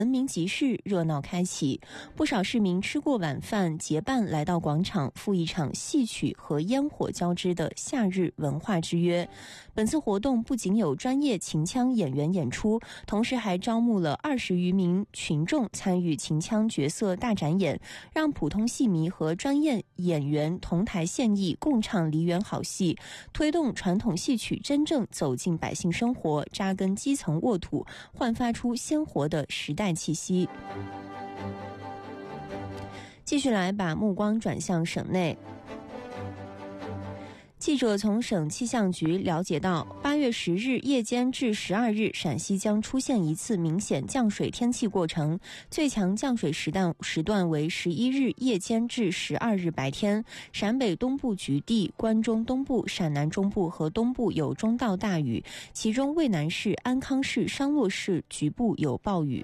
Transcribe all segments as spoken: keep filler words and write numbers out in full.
文明集市热闹开启，不少市民吃过晚饭结伴来到广场，赴一场戏曲和烟火交织的夏日文化之约。本次活动不仅有专业秦腔演员演出，同时还招募了二十余名群众参与秦腔角色大展演，让普通戏迷和专业演员同台献艺，共唱梨园好戏，推动传统戏曲真正走进百姓生活，扎根基层沃土，焕发出鲜活的时代气息。继续来把目光转向省内。记者从省气象局了解到，八月十日夜间至十二日，陕西将出现一次明显降水天气过程，最强降水时段时段为十一日夜间至十二日白天。陕北东部局地、关中东部、陕南中部和东部有中到大雨，其中渭南市、安康市、商洛市局部有暴雨。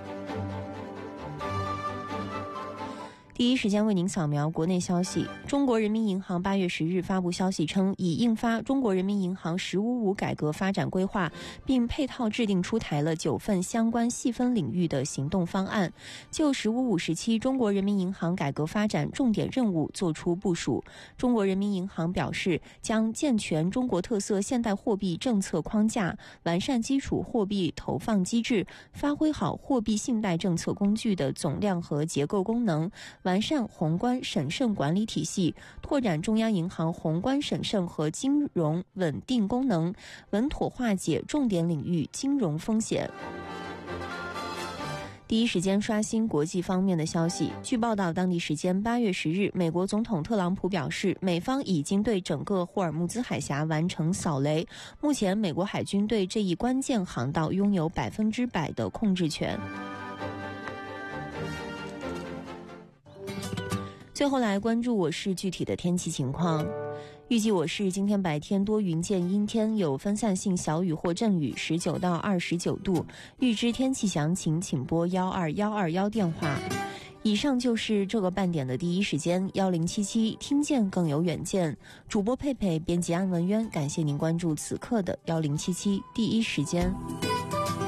第一时间为您扫描国内消息。中国人民银行八月十日发布消息称，已印发中国人民银行“十五五”改革发展规划，并配套制定出台了九份相关细分领域的行动方案，就“十五五”时期中国人民银行改革发展重点任务作出部署。中国人民银行表示，将健全中国特色现代货币政策框架，完善基础货币投放机制，发挥好货币信贷政策工具的总量和结构功能，完善宏观审慎管理体系，拓展中央银行宏观审慎和金融稳定功能，稳妥化解重点领域金融风险。第一时间刷新国际方面的消息。据报道，当地时间八月十日，美国总统特朗普表示，美方已经对整个霍尔木兹海峡完成扫雷，目前美国海军对这一关键航道拥有百分之百的控制权。最后来关注我市具体的天气情况。预计我市今天白天多云见阴天，有分散性小雨或阵雨，十九到二十九度。预知天气详情，请拨幺二幺二幺电话。以上就是这个半点的第一时间，幺零七七听见更有远见。主播佩佩，编辑安文渊，感谢您关注此刻的幺零七七第一时间。